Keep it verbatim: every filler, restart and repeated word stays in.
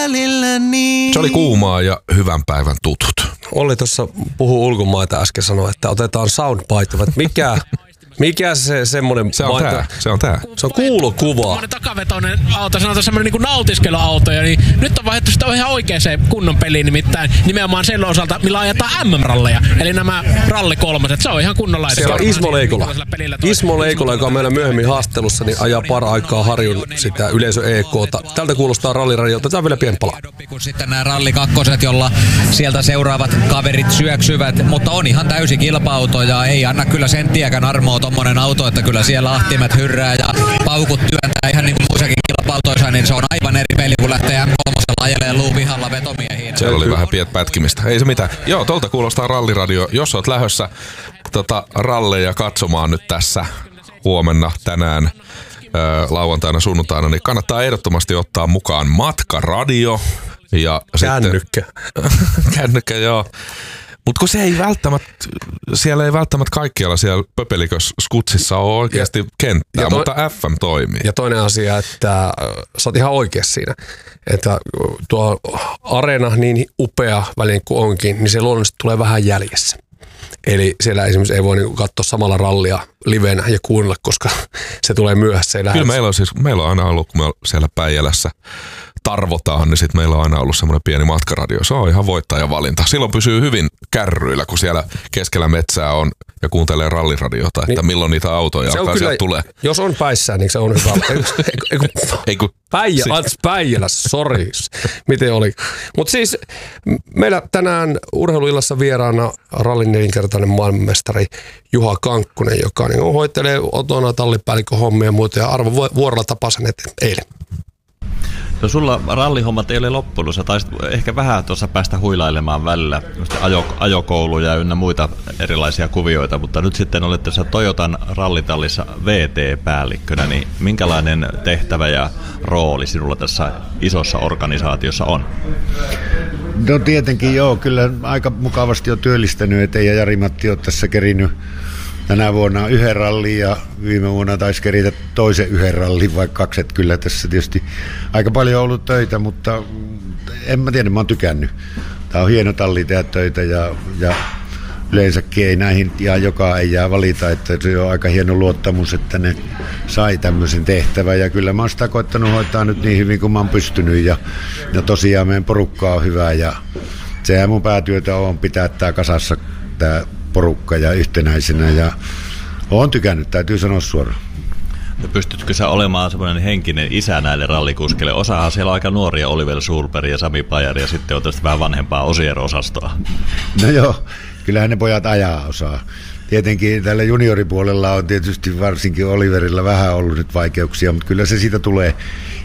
välillä niin. Se oli kuumaa ja hyvän päivän tutut. Olli tuossa puhui ulkomaita äsken sanoi, että otetaan soundbite, että mikä... Mikä se semmoinen... Se on tää, se on tää. Se on kuulokuva. Semmoinen takavetoinen auto, sanotaan semmoinen niinku nautiskeluauto, ja niin nyt on vaihdettu sitä ihan oikeeseen kunnon peliin, nimittäin nimenomaan sen osalta, millä ajetaan M M-ralleja, eli nämä ralli kolmoset, se on ihan kunnon laite. Siellä on Ismo Leikola. Ismo Leikola, joka on meillä myöhemmin haastattelussa, niin ajaa para-aikaa Harjun sitä yleisö E K:ta. Tältä kuulostaa ralliradiolta, tämä on vielä pieni pala. Kun sitten nämä rallikakkoset, jolla sieltä seuraavat kaverit syöksyvät, mutta on ihan täysi kilpa-auto ja ei anna kyllä senttiäkään armoa tommonen auto, että kyllä siellä ahtimet hyrrää ja paukut työntää ihan niin kuin muissakin kilpa-autoissa, niin se on aivan eri peli, kun lähtee M kolme ajelee luupihalla vetomiehiin. Siellä oli vähän piet pätkimistä. Ei se mitään. Joo, tuolta kuulostaa ralliradio. Jos oot lähdössä tota, ralleja katsomaan nyt tässä huomenna, tänään, ää, lauantaina, sunnuntaina, niin kannattaa ehdottomasti ottaa mukaan matkaradio. Ja Kännykkä. Sitten, kännykkä, joo. Mutta kun se ei välttämättä, siellä ei välttämättä kaikkialla siellä pöpelikös skutsissa ole oikeasti ja, kenttää, ja to, mutta F M toimii. Ja toinen asia, että äh, sä oot ihan oikeassa siinä, että tuo areena niin upea väliin kuin onkin, niin se luonnollisesti tulee vähän jäljessä. Eli siellä esimerkiksi ei voi niinku katsoa samalla rallia livenä ja kuunnella, koska se tulee myöhässä. Kyllä meillä on, siis, meillä on aina ollut, kun me siellä Päijälässä tarvotaan, niin sitten meillä on aina ollut semmoinen pieni matkaradio. Se on ihan voittajavalinta. Silloin pysyy hyvin kärryillä, kun siellä keskellä metsää on ja kuuntelee ralliradiota, että niin, milloin niitä autoja alkaa sieltä tulee. Jos on päissään, niin se on hyvä. Ei kun... Päijä, anteeksi Päijälässä, sori. Miten oli? Mutta siis meillä tänään urheiluillassa vieraana rallin nelinkertainen maailmanmestari Juha Kankkunen, joka niin hoitelee otona tallipäällikön hommia ja muuta. Ja Arvo vuorolla tapasin eilen. No sulla rallihommat ei ole loppunut. Sä taisit ehkä vähän tuossa päästä huilailemaan välillä ajo, ajokouluja ynnä muita erilaisia kuvioita, mutta nyt sitten olet tässä Toyotan rallitallissa V T-päällikkönä, niin minkälainen tehtävä ja rooli sinulla tässä isossa organisaatiossa on? No tietenkin joo, kyllä aika mukavasti on työllistänyt, ettei ja Jari-Matti ole tässä kerinyt tänä vuonna yhden rallin ja viime vuonna taisi keritä toisen yhden rallin, vaikka kaksi, että kyllä tässä tietysti aika paljon on ollut töitä, mutta en mä tiedä, mä oon tykännyt. Tää on hieno talli tehdä töitä ja, ja yleensäkin ei näihin ihan joka ei jää valita, että se on aika hieno luottamus, että ne sai tämmöisen tehtävän ja kyllä mä oon sitä koittanut hoitaa nyt niin hyvin kuin mä oon pystynyt ja, ja tosiaan meidän porukka on hyvä ja sehän mun päätyötä on pitää tää kasassa tää porukka ja yhtenäisenä ja olen tykännyt, täytyy sanoa suoraan. Ja pystytkö sä olemaan semmoinen henkinen isä näille rallikuskille? Osahan siellä on aika nuoria, Oliver Sulberg ja Sami Pajari ja sitten on tästä vähän vanhempaa Osier-osastoa. No joo, kyllähän ne pojat ajaa osaa. Tietenkin tällä junioripuolella on tietysti varsinkin Oliverilla vähän ollut nyt vaikeuksia, mutta kyllä se siitä tulee